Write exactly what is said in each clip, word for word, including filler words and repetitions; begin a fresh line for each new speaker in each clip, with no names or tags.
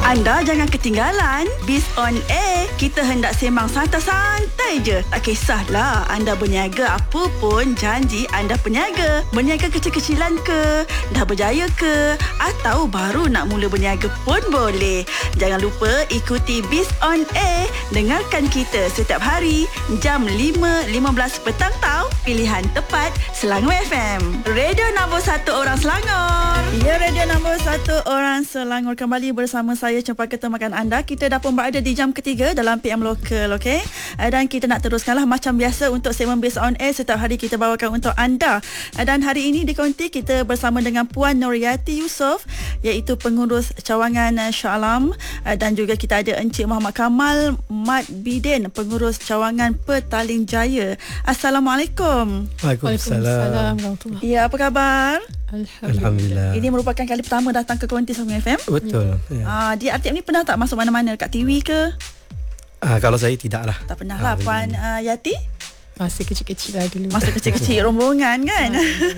Anda jangan ketinggalan Biz on Air. Kita hendak sembang santai-santai je. Tak kisahlah anda berniaga apa pun, janji anda peniaga. Berniaga kecil-kecilan ke, dah berjaya ke, atau baru nak mula berniaga pun boleh. Jangan lupa ikuti Biz on Air. Dengarkan kita setiap hari jam lima lima belas petang tau. Pilihan tepat Selangor F M. Radio nombor satu orang Selangor. Ya, radio nombor satu orang Selangor kembali bersama saya Cempaka Temakan anda. Kita dah pun berada di jam ketiga dalam P M Lokal, okey? Dan kita nak teruskanlah macam biasa untuk segmen Biz on Air. Setiap hari kita bawakan untuk anda. Dan hari ini di konti kita bersama dengan Puan Nuriyati Yusof, iaitu pengurus cawangan Shah Alam, dan juga kita ada Encik Muhammad Kamal Mat Bidin, pengurus cawangan Petaling Jaya. Assalamualaikum.
Waalaikumsalam.
Ya, apa khabar?
Alhamdulillah.
Ini merupakan kali pertama datang ke konti Selangor F M.
Betul. Ya.
Ah, di R T M ni pernah tak masuk mana-mana, kat T V ke?
Ah, kalau saya tidaklah.
Tak pernah lah. Puan uh, Yati?
Masa kecil-kecil lah dulu.
Masa kecil-kecil rombongan kan.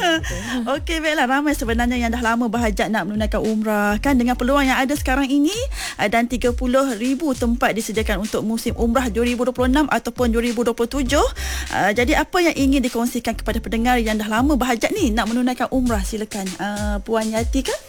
Okey, baiklah, ramai sebenarnya yang dah lama berhajat nak menunaikan umrah kan, dengan peluang yang ada sekarang ini, dan tiga puluh ribu tempat disediakan untuk musim umrah dua ribu dua puluh enam ataupun dua ribu dua puluh tujuh. Uh, jadi apa yang ingin dikongsikan kepada pendengar yang dah lama berhajat ni nak menunaikan umrah? Silakan uh, Puan Yati kan.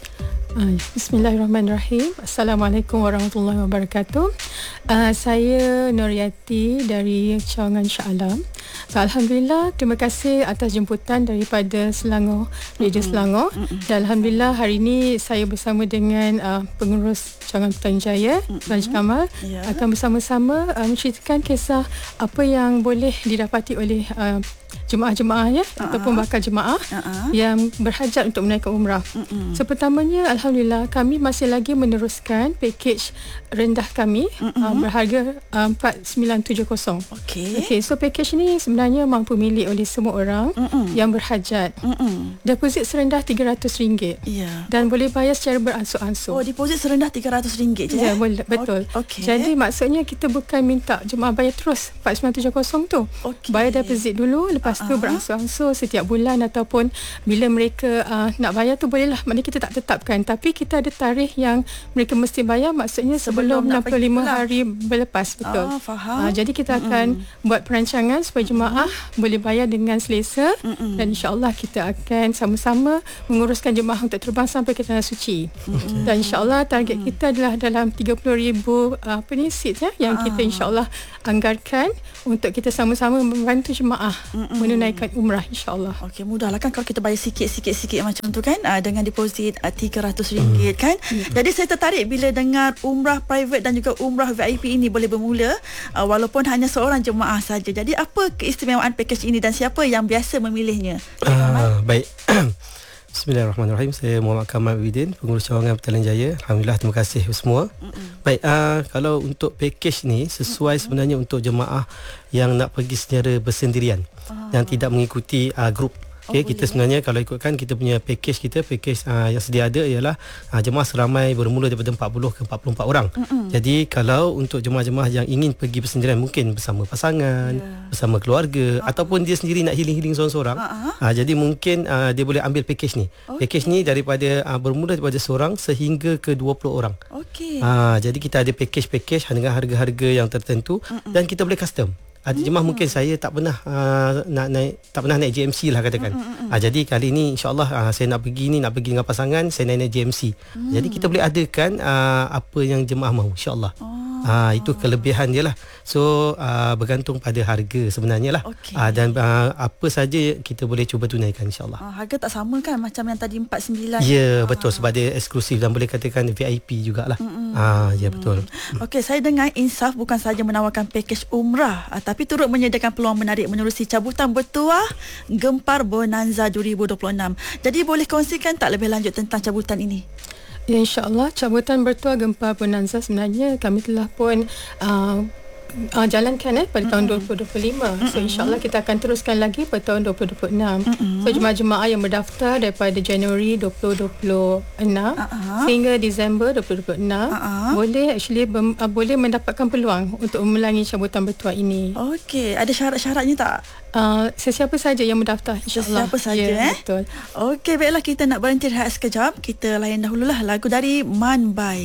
Bismillahirrahmanirrahim. Assalamualaikum warahmatullahi wabarakatuh. Uh, saya Nuriyati dari cawangan Shah Alam. So, Alhamdulillah, terima kasih atas jemputan daripada Selangor, Radio mm-hmm. Selangor. Mm-hmm. Dan Alhamdulillah hari ini saya bersama dengan uh, pengurus cawangan Petaling Jaya, Raja mm-hmm. Kamal, yeah. akan bersama-sama uh, menceritakan kisah apa yang boleh didapati oleh uh, jemaah-jemaah ya, uh-huh. ataupun bakal jemaah uh-huh. yang berhajat untuk menunaikan umrah. Uh-huh. So pertamanya, Alhamdulillah, kami masih lagi meneruskan pakej rendah kami uh-huh. uh, berharga uh, empat sembilan tujuh kosong. Okey. Okey, so pakej ni sebenarnya mampu milik oleh semua orang uh-huh. yang berhajat. Uh-huh. Deposit serendah tiga ratus ringgit. Yeah. Dan boleh bayar secara beransur-ansur.
Oh, deposit serendah tiga ratus ringgit je?
Ya, boleh, betul.
Okay.
Jadi maksudnya kita bukan minta jemaah bayar terus empat sembilan tujuh kosong tu. Okay. Bayar deposit dulu, lepas tu beransur-ansur setiap bulan, ataupun bila mereka uh, nak bayar tu bolehlah, maknanya kita tak tetapkan, tapi kita ada tarikh yang mereka mesti bayar, maksudnya sebelum, sebelum enam puluh lima hari berlepas. Betul. Ah, faham. Uh, jadi kita akan mm-mm. buat perancangan supaya jemaah mm-mm. boleh bayar dengan selesa, mm-mm. dan insya-Allah kita akan sama-sama menguruskan jemaah untuk terbang sampai ke tanah suci. Mm-mm. Dan insya-Allah target mm-mm. kita adalah dalam tiga puluh ribu uh, apa ni seat ya, yang ah. kita insya-Allah anggarkan untuk kita sama-sama membantu jemaah mm-mm. menunaikan umrah, insya-Allah.
Okey, mudahlah kan kalau kita bayar sikit-sikit-sikit macam tu kan, uh, dengan deposit uh, tiga ratus ringgit kan. Mm. Jadi saya tertarik bila dengar umrah private dan juga umrah V I P ini boleh bermula uh, walaupun hanya seorang jemaah saja. Jadi apa keistimewaan pakej ini dan siapa yang biasa memilihnya?
Uh, baik. Bismillahirrahmanirrahim. Saya Muhammad Kamal Bidin, pengurus cawangan Petaling Jaya. Alhamdulillah, terima kasih semua. Mm-mm. Baik, uh, kalau untuk pakej ni sesuai Mm-mm. sebenarnya untuk jemaah yang nak pergi secara bersendirian, ah. yang tidak mengikuti uh, grup. Okay, oh, kita boleh. Sebenarnya kalau ikutkan kita punya pakej kita, pakej uh, yang sedia ada ialah uh, jemaah seramai bermula daripada empat puluh ke empat puluh empat orang. Mm-mm. Jadi kalau untuk jemaah-jemaah yang ingin pergi bersendirian, mungkin bersama pasangan, yeah. bersama keluarga, uh-huh. ataupun dia sendiri nak healing-healing seorang-seorang, uh-huh. uh, jadi mungkin uh, dia boleh ambil pakej ni. Okay. Pakej ni daripada uh, bermula daripada seorang sehingga ke dua puluh orang. Okay. Uh, jadi kita ada pakej-pakej dengan harga-harga yang tertentu. Mm-mm. Dan kita boleh custom. Ada jemaah mungkin saya tak pernah uh, nak naik tak pernah naik J M C lah katakan. Mm, mm, mm. Uh, jadi kali ni insya-Allah uh, saya nak pergi ni nak pergi dengan pasangan, saya naik, naik J M C. Mm. Jadi kita boleh adakan uh, apa yang jemaah mahu, insya-Allah. Oh. Uh, itu kelebihan dia lah. So uh, bergantung pada harga sebenarnya lah. Okay. Uh, dan uh, apa saja kita boleh cuba tunaikan, insya-Allah.
Uh, harga tak sama kan macam yang tadi empat sembilan.
Ya, yeah, uh. betul, sebab dia eksklusif dan boleh katakan V I P jugalah. Mm, mm. Uh, ya yeah, betul.
Okey, saya dengar Insaf bukan saja menawarkan pakej umrah, uh, tapi turut menyediakan peluang menarik menerusi cabutan bertuah Gempar Bonanza dua ribu dua puluh enam. Jadi boleh kongsikan tak lebih lanjut tentang cabutan ini?
Ya, insya-Allah cabutan bertuah Gempar Bonanza sebenarnya kami telah pun uh, uh, jalankan eh pada mm-hmm. tahun dua ribu dua puluh lima. Mm-hmm. So insya-Allah kita akan teruskan lagi pada tahun dua ribu dua puluh enam. Mm-hmm. So jemaah-jemaah yang berdaftar daripada Januari dua ribu dua puluh enam uh-huh. sehingga Disember dua ribu dua puluh enam uh-huh. boleh actually bem, uh, boleh mendapatkan peluang untuk memelangi cabutan bertuah ini.
Okey, ada syarat-syaratnya tak?
Uh, sesiapa saja yang mendaftar, insya-Allah.
Sesiapa saja
ya,
eh.
Betul.
Okey, baiklah kita nak berhenti rehat sekejap. Kita layan dahululah lagu dari Man Bai.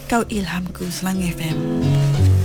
Kau Ilhamku, Selangor F M.